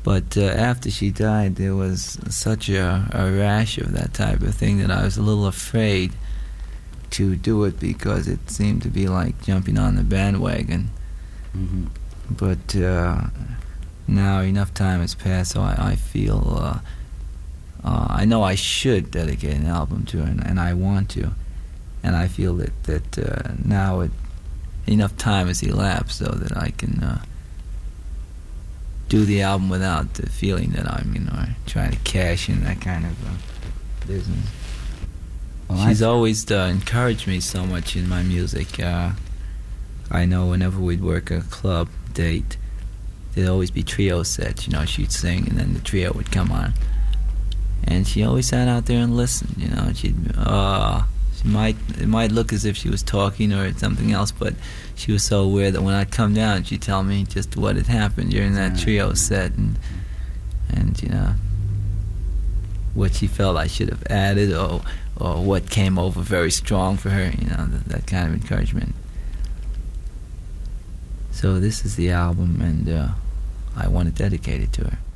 But after she died, there was such a rash of that type of thing that I was a little afraid to do it because it seemed to be like jumping on the bandwagon. Mm-hmm. But now enough time has passed, so I feel I know I should dedicate an album to her, and I want to, and I feel that now enough time has elapsed so that I can do the album without the feeling that I'm trying to cash in that kind of business. Well, She's always encouraged me so much in my music. I know whenever we'd work a club date, there'd always be trio sets. She'd sing and then the trio would come on, and she always sat out there and listened. It might look as if she was talking or something else, but she was so aware that when I'd come down, she'd tell me just what had happened during that trio set, and what she felt I should have added, or what came over very strong for her. That kind of encouragement. So this is the album, and I want to dedicate it to her.